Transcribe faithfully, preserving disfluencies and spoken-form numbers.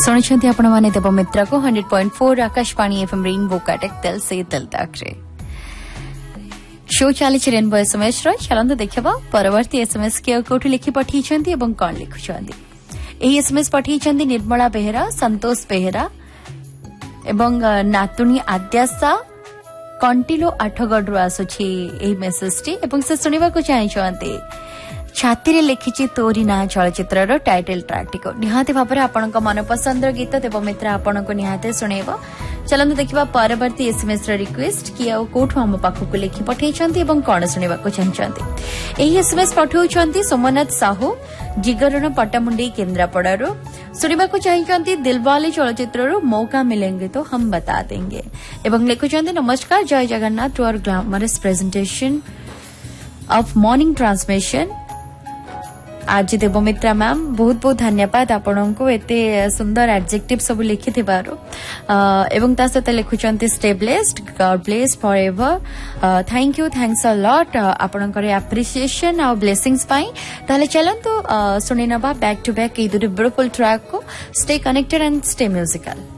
शुणुछंती आपण माने देव मित्र को hundred point four Akashvani FM rainbow Cuttack तेल से तेल तक रे शो चली रेनबो एसएमएस रो चलंतु देखबा परवर्ती एसएमएस के कोठी लिखि पठी छंती एवं कोन लिखु छंती एही एसएमएस पठी छंती निर्मला बेहरा संतोष बेहरा एवं नातुनी आद्यासा कंटिलो आठगढ़ आसुछि एही मेसेज टी एवं से सुनिबा को चाहि छंती छाती रे लिखिछि तोरी ना चलचित्र रो टाइटल ट्रैक टी को निहाते भाबरे आपन को मन पसंद गीत देव मित्र आपन को निहाते सुनेबो चलंतु देखिबा परवर्ती एसएमएस रो रिक्वेस्ट कि आ कोठो हम पाखु को लिखि पठै छंती एवं कोन सुनेबा को चाहछंती एही एसएमएस पठौ छंती सोमनाथ साहू जिगरण पटामुंडी केंद्रापड़ा रो सुनेबा को चाहछंती दिलवाले चलचित्र रो मौका मिलेंगे तो हम बता देंगे एवं लिखु छंती नमस्कार जय Jagannath to our glamorous presentation of morning transmission आज देवमित्रा मैम बहुत बहुत धन्यवाद आपन को एते सुंदर एडजेक्टिव सब लिखि थिबारो एवं ता सते लिखुचंती stay blessed God bless forever thank you thanks a lot आपन करे एप्रिसिएशन और ब्लेसिंग्स पाई ताले चलंतु सुनिनबा back to back E दुटे beautiful track को stay connected and stay musical.